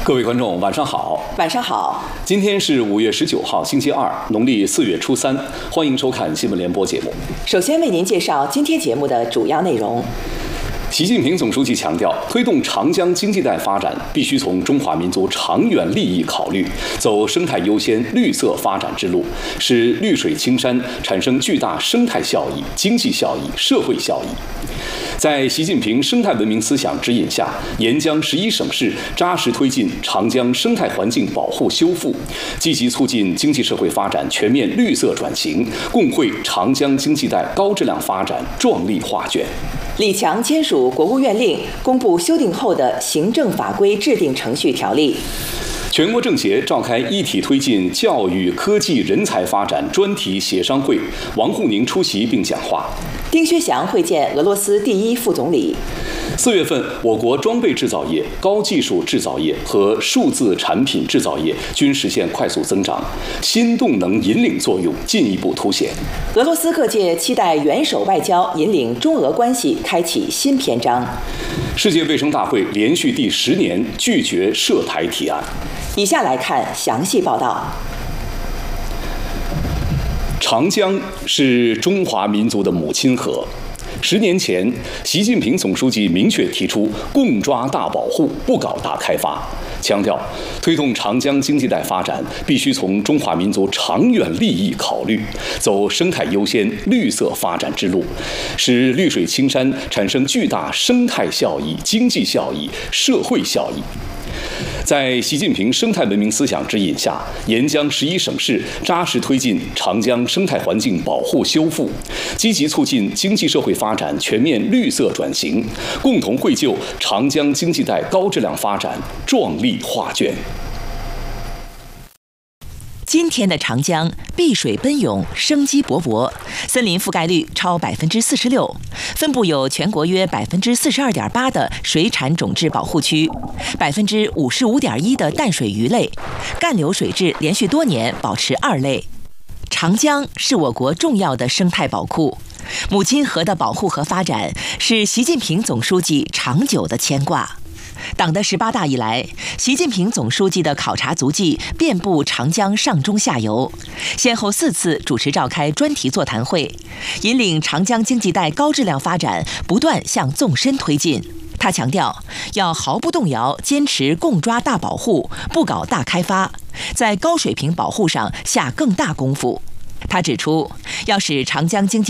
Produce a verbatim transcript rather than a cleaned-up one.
各位观众，晚上好。 晚上好。 今天是五月十九号，星期二，农历四月初三。欢迎收看新闻联播节目。 首先为您介绍今天节目的主要内容。 习近平总书记强调，推动长江经济带发展，必须从中华民族长远利益考虑，走生态优先、绿色发展之路，使绿水青山产生巨大生态效益、经济效益、社会效益。在习近平生态文明思想指引下，沿江十一省市扎实推进长江生态环境保护修复，积极促进经济社会发展全面绿色转型，共绘长江经济带高质量发展壮丽画卷。 李强签署国务院令，公布修订后的行政法规制定程序条例。 全国政协召开一体推进教育科技人才发展专题协商会，王沪宁出席并讲话。 丁薛祥会见俄罗斯第一副总理。 四月份，我国装备制造业、高技术制造业和数字产品制造业均实现快速增长，新动能引领作用进一步凸显。 俄罗斯各界期待元首外交引领中俄关系开启新篇章。 世界卫生大会连续第十年拒绝涉台提案。 以下来看详细报道。 长江是中华民族的母亲河。十年前，习近平总书记明确提出共抓大保护，不搞大开发，强调推动长江经济带发展必须从中华民族长远利益考虑，走生态优先、绿色发展之路，使绿水青山产生巨大生态效益、经济效益、社会效益。在习近平生态文明思想指引下，沿江十一省市扎实推进长江生态环境保护修复，积极促进经济社会发展全面绿色转型，共同绘就长江经济带高质量发展壮丽画卷。 今天的长江碧水奔涌，生机勃勃，森林覆盖率超百分之四十六，分布有全国约百分之四十二点八的水产种质保护区，百分之五十五点一的淡水鱼类，干流水质连续多年保持二类。长江是我国重要的生态宝库，母亲河的保护和发展是习近平总书记长久的牵挂。党的十八大以来，习近平总书记的考察足迹遍布长江上中下游，先后四次主持召开专题座谈会，引领长江经济带高质量发展不断向纵深推进。他强调，要毫不动摇坚持共抓大保护，不搞大开发，在高水平保护上下更大功夫。他指出，要使长江经济